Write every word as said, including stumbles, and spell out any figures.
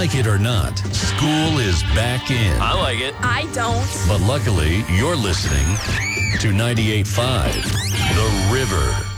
like it or not, school is back in. I like it. I don't. But luckily, you're listening to ninety-eight point five The River.